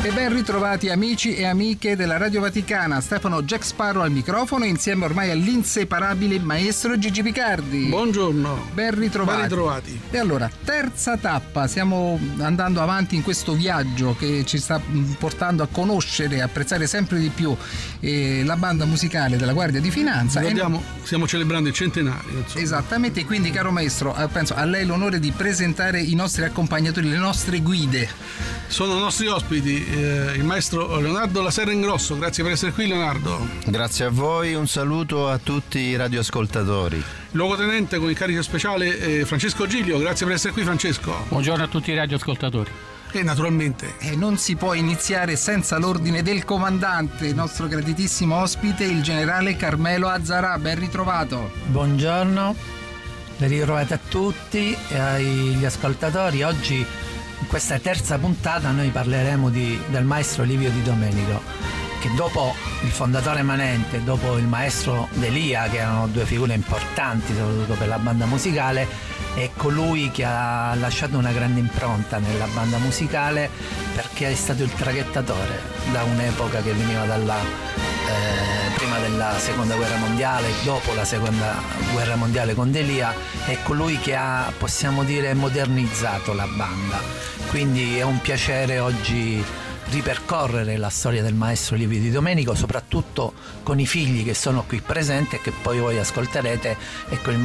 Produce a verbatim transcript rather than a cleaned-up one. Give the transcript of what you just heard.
E ben ritrovati amici e amiche della Radio Vaticana. Stefano Jack Sparrow al microfono, insieme ormai all'inseparabile maestro Gigi Picardi. Buongiorno. Ben ritrovati. Ben ritrovati. E allora, terza tappa, stiamo andando avanti in questo viaggio che ci sta portando a conoscere e apprezzare sempre di più eh, la banda musicale della Guardia di Finanza. Ricordiamo, e... stiamo celebrando il centenario. Insomma. Esattamente, quindi caro maestro, penso a lei l'onore di presentare i nostri accompagnatori, le nostre guide. Sono i nostri ospiti, eh, il maestro Leonardo La Serra Ingrosso. Grazie per essere qui, Leonardo. Grazie a voi, un saluto a tutti i radioascoltatori. Luogotenente con incarico speciale eh, Francesco Giglio. Grazie per essere qui, Francesco. Buongiorno a tutti i radioascoltatori. E naturalmente eh, non si può iniziare senza l'ordine del comandante, il nostro graditissimo ospite, il generale Carmelo Azzarà. Ben ritrovato. Buongiorno, ben ritrovati a tutti e agli ascoltatori. Oggi in questa terza puntata noi parleremo di, del maestro Livio Di Domenico, che dopo il fondatore emanente, dopo il maestro Delia, che erano due figure importanti soprattutto per la banda musicale, è colui che ha lasciato una grande impronta nella banda musicale, perché è stato il traghettatore da un'epoca che veniva dalla eh, prima della seconda guerra mondiale, dopo la seconda guerra mondiale con Delia, è colui che ha, possiamo dire, modernizzato la banda. Quindi è un piacere oggi ripercorrere la storia del maestro Livio Di Domenico, soprattutto con i figli che sono qui presenti e che poi voi ascolterete. Ecco, il